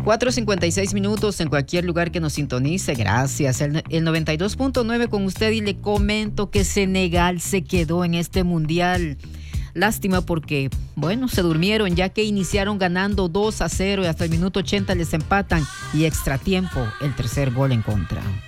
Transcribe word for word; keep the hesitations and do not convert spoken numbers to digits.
cuatro cincuenta y seis minutos en cualquier lugar que nos sintonice. Gracias. El, el noventa y dos punto nueve con usted y le comento que Senegal se quedó en este mundial. Lástima porque, bueno, se durmieron ya que iniciaron ganando dos a cero y hasta el minuto ochenta les empatan y extra tiempo el tercer gol en contra.